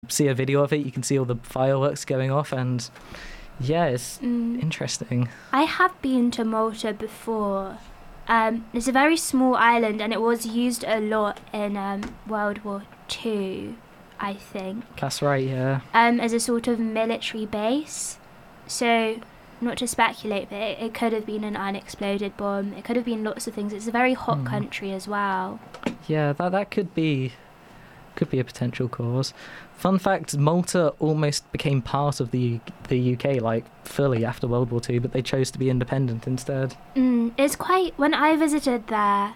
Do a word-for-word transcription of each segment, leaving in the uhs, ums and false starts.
see a video of it, you can see all the fireworks going off, and yeah, it's Mm. interesting. I have been to Malta before. Um, it's a very small island, and it was used a lot in um, World War Two, I think, That's right, yeah. um, as a sort of military base. So, not to speculate, but it, it could have been an unexploded bomb. It could have been lots of things. It's a very hot Hmm. country as well. Yeah, that that could be could be a potential cause. Fun fact, Malta almost became part of the the U K, like, fully after World War Two, but they chose to be independent instead. Mm, it's quite, when I visited there,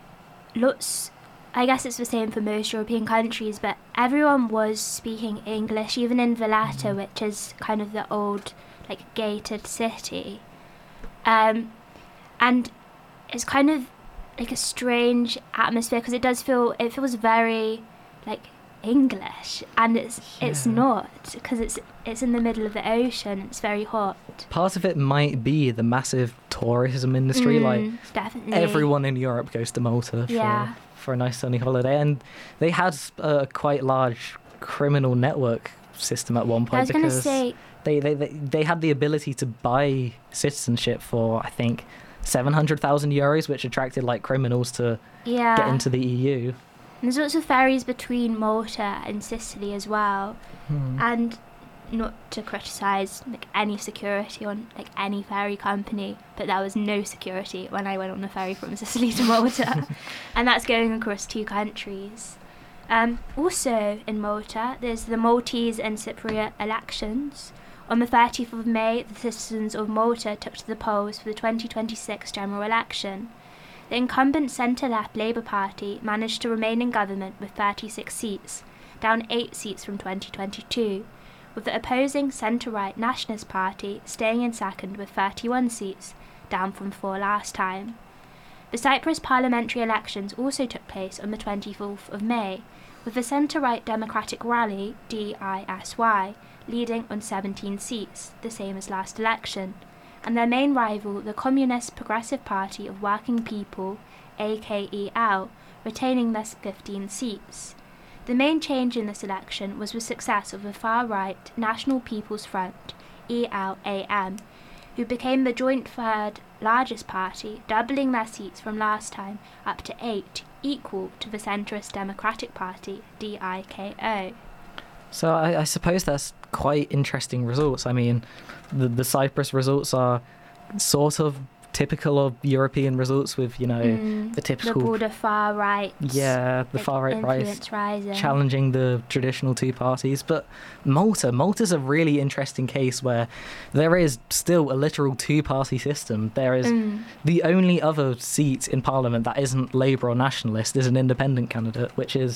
lots, I guess it's the same for most European countries, but everyone was speaking English, even in Valletta, Mhm. which is kind of the old, like, gated city. Um, and it's kind of like a strange atmosphere, because it does feel, it feels very, like, English, and it's it's Yeah. not, because it's it's in the middle of the ocean. It's very hot. Part of it might be the massive tourism industry, like, Mm, definitely. everyone in Europe goes to Malta for, Yeah. for a nice sunny holiday, and they had a quite large criminal network system at one point I was going to because say, they, they, they, they had the ability to buy citizenship for, I think, seven hundred thousand euros, which attracted, like, criminals to yeah. get into the E U. And there's lots of ferries between Malta and Sicily as well. Hmm. And not to criticise like any security on like any ferry company, but there was no security when I went on a ferry from Sicily to Malta, and that's going across two countries. Um, also in Malta, there's the Maltese and Cypriot elections. On the thirtieth of May, the citizens of Malta took to the polls for the twenty twenty-six general election. The incumbent centre-left Labour Party managed to remain in government with thirty-six seats, down eight seats from twenty twenty-two, with the opposing centre-right Nationalist Party staying in second with thirty-one seats, down from four last time. The Cyprus parliamentary elections also took place on the twenty-fourth of May, with the centre-right Democratic Rally, D I S Y, leading on seventeen seats, the same as last election, and their main rival, the Communist Progressive Party of Working People, A K E L, retaining their fifteen seats. The main change in this election was the success of the far-right National People's Front, E L A M, who became the joint third largest party, doubling their seats from last time up to eight, equal to the centrist Democratic Party, D I K O. So I, I suppose that's quite interesting results. I mean, the the Cyprus results are sort of typical of European results, with, you know, Mm, the the typical broader far right, yeah, the like, far right right influence rising. challenging the traditional two parties. But Malta, Malta's a really interesting case where there is still a literal two-party system. There is Mm. the only other seat in Parliament that isn't Labour or Nationalist is an independent candidate, which is,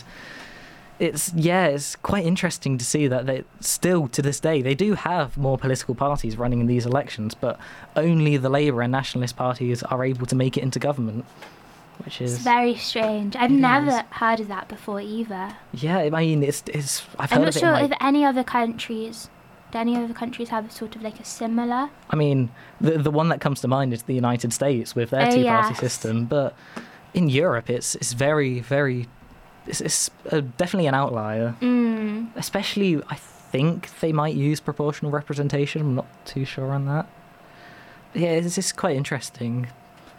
it's, yeah, it's quite interesting to see that they still, to this day, they do have more political parties running in these elections, but only the Labour and Nationalist parties are able to make it into government, which is, It's very strange. I've It never is. heard of that before either. yeah, I mean, it's, it's I've I'm heard not of it sure in, like, if any other countries, do any other countries have sort of like a similar? I mean, the the one that comes to mind is the United States with their Oh, two-party yes. system, but in Europe, it's it's very, very, it's, it's uh, definitely an outlier. Mm. Especially, I think they might use proportional representation. I'm not too sure on that. Yeah, it's just quite interesting.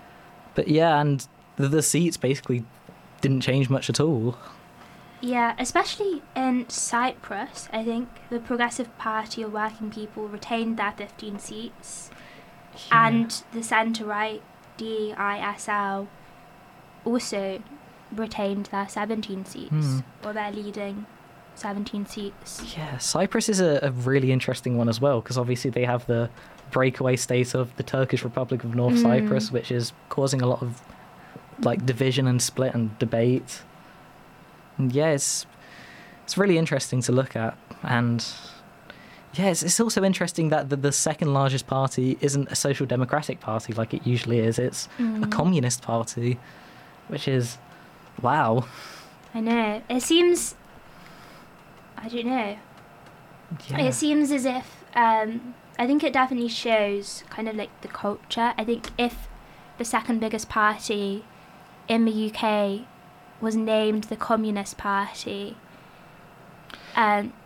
But yeah, and the, the seats basically didn't change much at all. Yeah, especially in Cyprus, I think the Progressive Party of Working People retained their fifteen seats, and the centre-right D I S L also retained their seventeen seats, Hmm. or their leading seventeen seats. Yeah, Cyprus is a, a really interesting one as well, because obviously they have the breakaway state of the Turkish Republic of North Mm. Cyprus, which is causing a lot of, like, division and split and debate. And yeah, it's it's really interesting to look at, and yeah, it's, it's also interesting that the, the second largest party isn't a social democratic party like it usually is. It's a Mm. communist party, which is, wow. I know. It seems, I don't know. Yeah. It seems as if, um, I think it definitely shows kind of like the culture. I think if the second biggest party in the U K was named the Communist Party, um,